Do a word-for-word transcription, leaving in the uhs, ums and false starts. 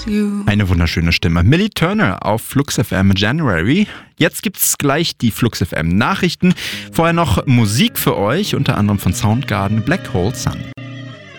Eine wunderschöne Stimme. Millie Turner auf Flux F M January. Jetzt gibt's gleich die Flux F M Nachrichten. Vorher noch Musik für euch, unter anderem von Soundgarden, Black Hole Sun.